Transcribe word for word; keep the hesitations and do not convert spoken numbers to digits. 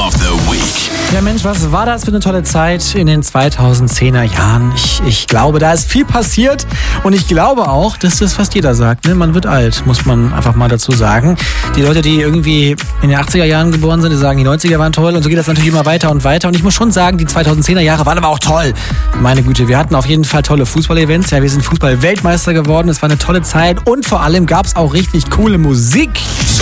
of the Week. Ja Mensch, was war das für eine tolle Zeit in den zweitausendzehner Jahren? Ich, ich glaube, da ist viel passiert und ich glaube auch, dass das fast jeder sagt, ne? Man wird alt, muss man einfach mal dazu sagen. Die Leute, die irgendwie in den achtziger Jahren geboren sind, die sagen, die neunziger waren toll und so geht das natürlich immer weiter und weiter. Und ich muss schon sagen, die zweitausendzehner Jahre waren aber auch toll. Meine Güte, wir hatten auf jeden Fall tolle Fußball-Events. Ja, wir sind Fußball-Weltmeister geworden. Es war eine tolle Zeit und vor allem gab es auch richtig coole Musik.